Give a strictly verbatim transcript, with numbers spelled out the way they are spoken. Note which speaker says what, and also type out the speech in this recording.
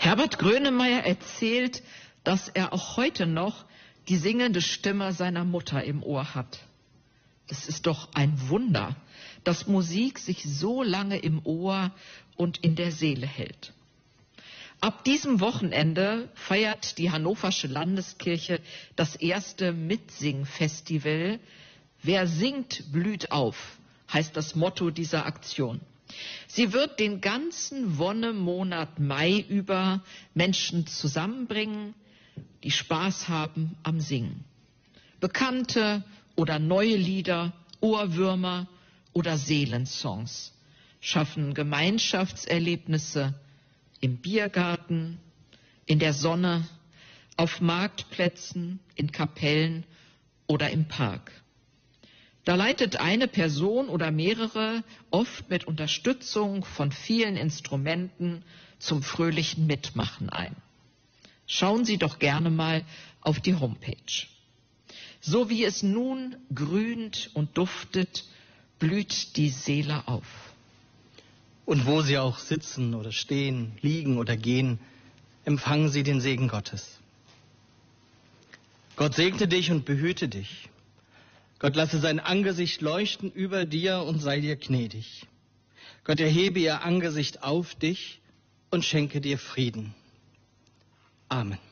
Speaker 1: Herbert Grönemeyer erzählt, dass er auch heute noch die singende Stimme seiner Mutter im Ohr hat. Das ist doch ein Wunder, dass Musik sich so lange im Ohr und in der Seele hält. Ab diesem Wochenende feiert die Hannoversche Landeskirche das erste Mitsingfestival. Wer singt, blüht auf, heißt das Motto dieser Aktion. Sie wird den ganzen Wonnemonat Mai über Menschen zusammenbringen, die Spaß haben am Singen. Bekannte oder neue Lieder, Ohrwürmer oder Seelensongs schaffen Gemeinschaftserlebnisse im Biergarten, in der Sonne, auf Marktplätzen, in Kapellen oder im Park. Da leitet eine Person oder mehrere, oft mit Unterstützung von vielen Instrumenten, zum fröhlichen Mitmachen ein. Schauen Sie doch gerne mal auf die Homepage. So wie es nun grünt und duftet, blüht die Seele auf.
Speaker 2: Und wo Sie auch sitzen oder stehen, liegen oder gehen, empfangen Sie den Segen Gottes. Gott segne dich und behüte dich. Gott lasse sein Angesicht leuchten über dir und sei dir gnädig. Gott erhebe ihr Angesicht auf dich und schenke dir Frieden. Amen.